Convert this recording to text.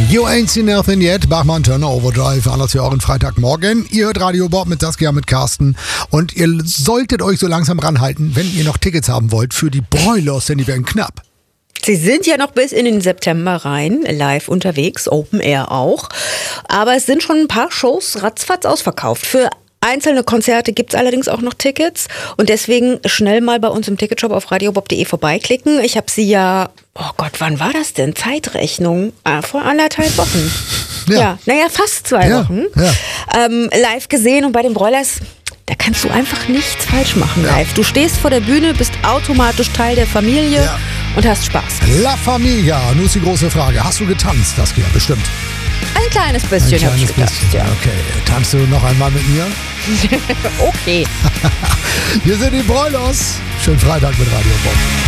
You ain't seen nothing yet. Bachmann Turner Overdrive. Anders für euren Freitagmorgen. Ihr hört Radio Bob mit Saskia, mit Carsten. Und ihr solltet euch so langsam ranhalten, wenn ihr noch Tickets haben wollt für die Broilers, denn die werden knapp. Sie sind ja noch bis in den September rein, live unterwegs, Open Air auch. Aber es sind schon ein paar Shows ratzfatz ausverkauft. Für einzelne Konzerte gibt es allerdings auch noch Tickets. Und deswegen schnell mal bei uns im Ticketshop auf radiobob.de vorbeiklicken. Ich habe sie ja, oh Gott, wann war das denn? Zeitrechnung? Vor 1,5 Wochen. Ja, naja, fast 2 Wochen. Ja. Live gesehen und bei den Broilers... Da kannst du einfach nichts falsch machen live. Du stehst vor der Bühne, bist automatisch Teil der Familie und hast Spaß. La Familia, nun ist die große Frage. Hast du getanzt, Saskia? Bestimmt. Ein kleines bisschen habe ich getanzt, ja. Okay, tanzt du noch einmal mit mir? Okay. Hier sind die Broilers. Schönen Freitag mit Radio Bob.